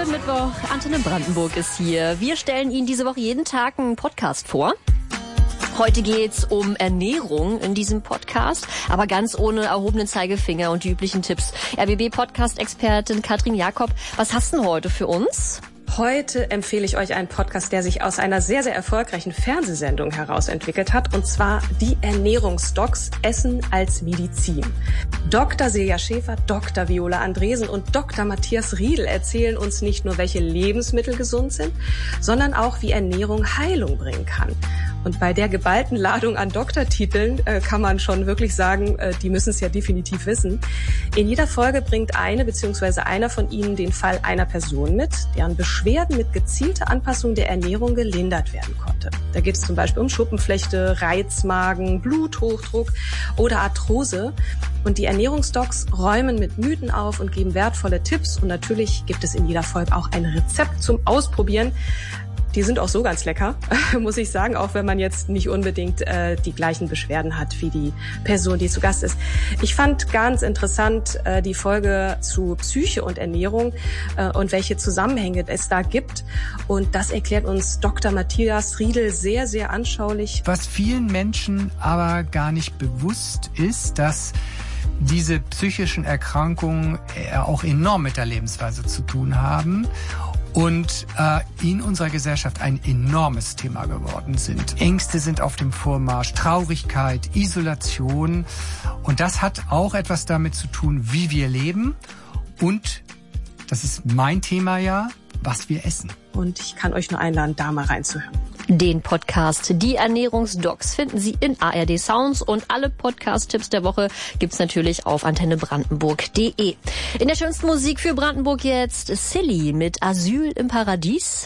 Mittwoch, Antenne Brandenburg ist hier. Wir stellen Ihnen diese Woche jeden Tag einen Podcast vor. Heute geht's um Ernährung in diesem Podcast, aber ganz ohne erhobenen Zeigefinger und die üblichen Tipps. RBB-Podcast-Expertin Katrin Jakob, was hast du denn heute für uns? Heute empfehle ich euch einen Podcast, der sich aus einer sehr, sehr erfolgreichen Fernsehsendung heraus entwickelt hat, und zwar die Ernährungsdocs Essen als Medizin. Dr. Silja Schäfer, Dr. Viola Andresen und Dr. Matthias Riedel erzählen uns nicht nur, welche Lebensmittel gesund sind, sondern auch, wie Ernährung Heilung bringen kann. Und bei der geballten Ladung an Doktortiteln kann man schon wirklich sagen, die müssen es ja definitiv wissen. In jeder Folge bringt eine bzw. einer von ihnen den Fall einer Person mit, deren Beschwerden mit gezielter Anpassung der Ernährung gelindert werden konnte. Da geht es zum Beispiel um Schuppenflechte, Reizmagen, Bluthochdruck oder Arthrose. Und die Ernährungsdocs räumen mit Mythen auf und geben wertvolle Tipps. Und natürlich gibt es in jeder Folge auch ein Rezept zum Ausprobieren. Die sind auch so ganz lecker, muss ich sagen, auch wenn man jetzt nicht unbedingt die gleichen Beschwerden hat wie die Person, die zu Gast ist. Ich fand ganz interessant die Folge zu Psyche und Ernährung und welche Zusammenhänge es da gibt. Und das erklärt uns Dr. Matthias Riedel sehr, sehr anschaulich. Was vielen Menschen aber gar nicht bewusst ist, dass diese psychischen Erkrankungen auch enorm mit der Lebensweise zu tun haben und in unserer Gesellschaft ein enormes Thema geworden sind. Ängste sind auf dem Vormarsch, Traurigkeit, Isolation, und das hat auch etwas damit zu tun, wie wir leben und, das ist mein Thema ja, was wir essen. Und ich kann euch nur einladen, da mal reinzuhören. Den Podcast Die Ernährungsdocs finden Sie in ARD Sounds, und alle Podcast-Tipps der Woche gibt's natürlich auf antennebrandenburg.de. In der schönsten Musik für Brandenburg jetzt Silly mit Asyl im Paradies.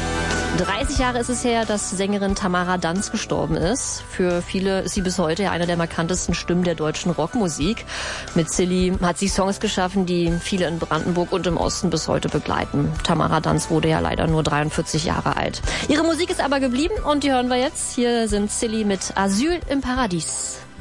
30 Jahre ist es her, dass Sängerin Tamara Danz gestorben ist. Für viele ist sie bis heute eine der markantesten Stimmen der deutschen Rockmusik. Mit Silly hat sie Songs geschaffen, die viele in Brandenburg und im Osten bis heute begleiten. Tamara Danz wurde ja leider nur 43 Jahre alt. Ihre Musik ist aber geblieben und die hören wir jetzt. Hier sind Silly mit Asyl im Paradies.